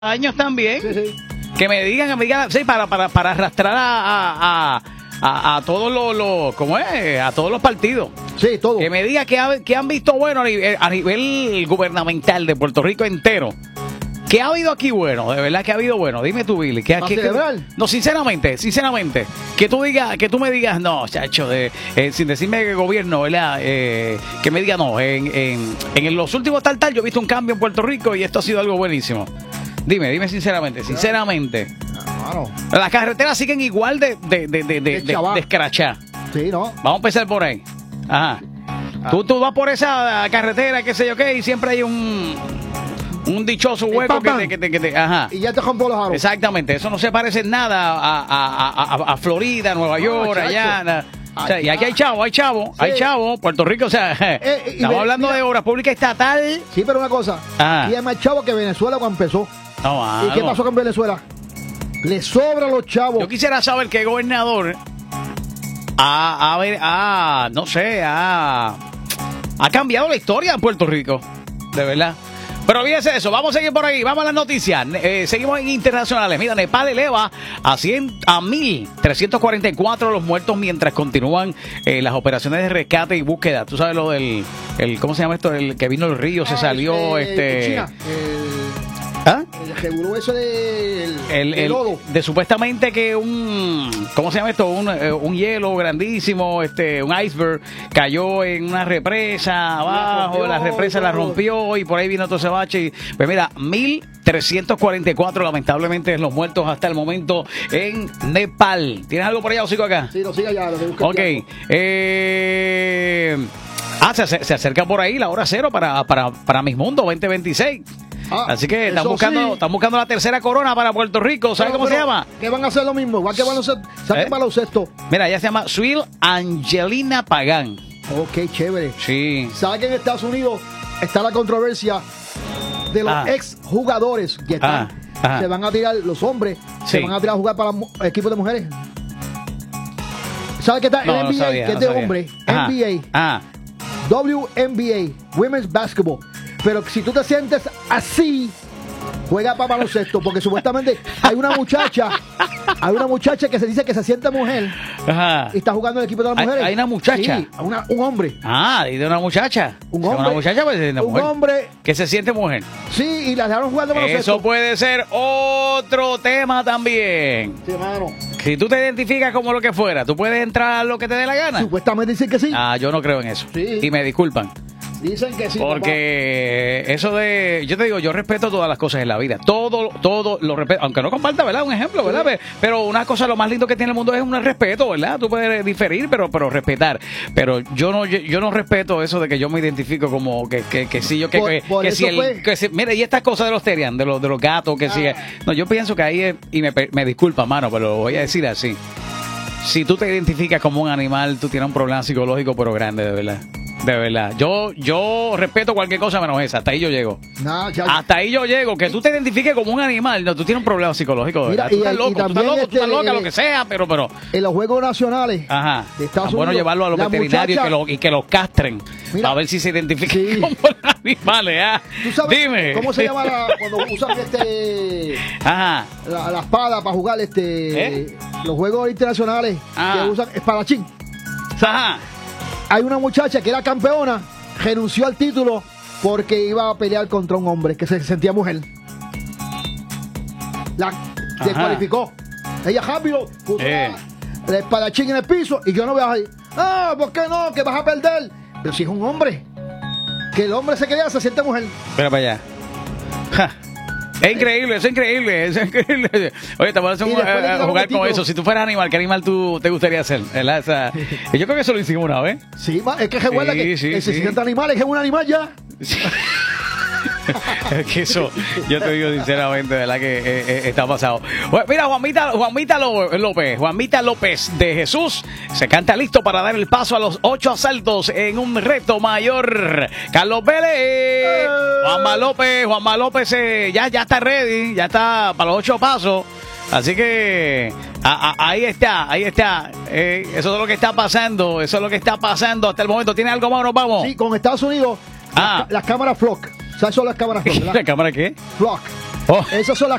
años también. Sí, sí. Que me digan, sí, para arrastrar a todos los ¿cómo es? A todos los partidos. Sí, todo. Que me diga que han visto bueno a nivel gubernamental de Puerto Rico entero. ¿Qué ha habido aquí bueno? De verdad que ha habido bueno. Dime tú, Billy. No, sinceramente. Que tú me digas, no, chacho, sin decirme que gobierno, ¿verdad? Que me diga, no, en los últimos tal, yo he visto un cambio en Puerto Rico y esto ha sido algo buenísimo. Dime sinceramente. Claro. Las carreteras siguen igual de escrachar. Sí, ¿no? Vamos a empezar por ahí. Ajá. Tú vas por esa carretera, qué sé yo qué, y siempre hay un dichoso hueco ajá. Y ya te rompo los aros. Exactamente, eso no se parece en nada a Florida, Nueva York, allá. O sea, y aquí hay chavo, Puerto Rico, o sea, estamos hablando de obra pública estatal. Sí, pero una cosa, y hay más chavo que Venezuela cuando empezó. No, ¿Y qué pasó con Venezuela? Le sobran los chavos. Yo quisiera saber qué gobernador ha cambiado la historia en Puerto Rico, de verdad. Pero fíjense eso, vamos a seguir por ahí, vamos a las noticias. Seguimos en internacionales. Mira, Nepal eleva a 1.344 los muertos mientras continúan las operaciones de rescate y búsqueda. Tú sabes lo del, ¿cómo se llama esto? El que vino el río, se salió, China, ¿ah? El reguló eso del lodo. De supuestamente que ¿cómo se llama esto? Un hielo grandísimo, un iceberg, cayó en una represa abajo, la represa la rompió y por ahí vino todo ese bache. Pues mira, 1.344 lamentablemente los muertos hasta el momento en Nepal. ¿Tienes algo por allá o sigo acá? Sí, lo sigue allá, lo que busca. Ok. Se acerca por ahí la hora cero para Miss Mundo 2026. Así que están buscando la tercera corona para Puerto Rico. ¿Sabes cómo se llama? Que van a hacer lo mismo, igual que baloncesto. Mira, ella se llama Suil Angelina Pagán. Ok, chévere. Sí. ¿Sabes que en Estados Unidos está la controversia de los ex jugadores que están? Se van a tirar los hombres, se van a tirar a jugar para equipos de mujeres. ¿Sabes qué está? No, NBA, sabía, que es de hombre. NBA. WNBA, Women's Basketball. Pero si tú te sientes así, juega para baloncesto, porque supuestamente hay una muchacha que se dice que se siente mujer. Ajá. Y está jugando en el equipo de las mujeres. ¿Hay una muchacha? Sí, un hombre. Y de una muchacha. Un hombre. Una muchacha pues, se siente mujer. Un hombre que se siente mujer. Sí, y la dejaron jugando baloncesto. Eso puede ser otro tema también. Sí, hermano. Si tú te identificas como lo que fuera, ¿tú puedes entrar a lo que te dé la gana? Supuestamente dicen que sí. Yo no creo en eso. Sí. Y me disculpan. Dicen que sí. Porque papá, eso yo te digo, yo respeto todas las cosas en la vida. Todo lo respeto. Aunque no comparta, ¿verdad? Un ejemplo, ¿verdad? Sí. Pero una cosa, lo más lindo que tiene el mundo es un respeto, ¿verdad? Tú puedes diferir, pero respetar. Pero yo no respeto eso de que yo me identifico como que sí, yo que si mira, y estas cosas de los terian, de los gatos, que sí. No, yo pienso que ahí es, y me disculpa, mano, pero lo voy a decir así. Si tú te identificas como un animal, tú tienes un problema psicológico, pero grande, de verdad. De verdad, yo respeto cualquier cosa menos esa, hasta ahí yo llego. Hasta ahí yo llego, que tú te identifiques como un animal, no, tú tienes un problema psicológico. Mira, tú estás loco, tú estás loca, lo que sea, pero. En los Juegos Nacionales de Estados Unidos, bueno llevarlo a los veterinarios y que los castren, a ver si se identifican como animales. ¿Tú sabes Dime. ¿Cómo se llama cuando usan la espada para jugar los Juegos Internacionales que usan espadachín? Hay una muchacha que era campeona, renunció al título porque iba a pelear contra un hombre que se sentía mujer. La descualificó. Ella rápido puso el espadachín en el piso y yo no voy a ir. ¿Por qué no? Que vas a perder. Pero si es un hombre, que el hombre se siente mujer. Espera para allá. Es increíble. Oye, te vas a jugar con eso. Si tú fueras animal, ¿qué animal tú te gustaría ser? Yo creo que eso lo hicimos una vez. Sí, es que recuerda que se siente animal, es que es un animal ya. Es que eso, yo te digo sinceramente, ¿verdad? Que está pasado. Bueno, mira, Juanmita López de Jesús se canta listo para dar el paso a los 8 asaltos en un reto mayor. Carlos Vélez, Juanma López ya está ready, ya está para los 8 pasos. Así que ahí está. Eso es lo que está pasando. Hasta el momento. ¿Tiene algo más o nos vamos? Sí, con Estados Unidos, las cámaras Flock. ¿Sabes son las cámaras Flock? ¿La cámara qué? Flock. Esas son las